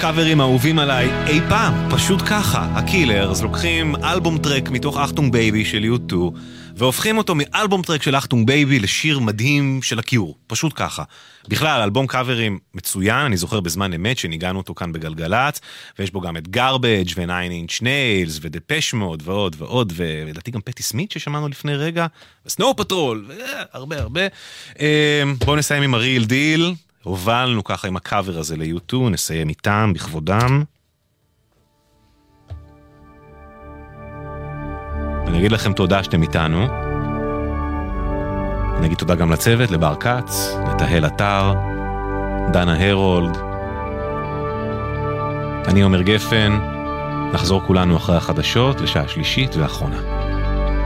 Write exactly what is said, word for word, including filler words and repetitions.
הקאברים האהובים עליי אי פעם, פשוט ככה. הקילרס לוקחים אלבום טרק מתוך אחטונג בייבי של יו טו, והופכים אותו מאלבום טרק של אחטונג בייבי לשיר מדהים של הקיור, פשוט ככה. בכלל, אלבום קאברים מצוין, אני זוכר בזמן אמת שניגענו אותו כאן בגלגלת, ויש בו גם את גארבג' וניין אינץ' ניילס ודפש מוד ועוד ועוד, ולדעתי גם פטי סמית ששמענו לפני רגע, וסנואו פטרול, הרבה הרבה. בואו נסיים עם הריל דיל, הובלנו ככה עם הקאבר הזה ל-יו טו, נסיים איתם בכבודם. אני אגיד לכם תודה שאתם איתנו. אני אגיד תודה גם לצוות, לבר קץ, לתהל אתר, דנה הרולד. אני עומר גפן, נחזור כולנו אחרי החדשות לשעה שלישית ואחרונה.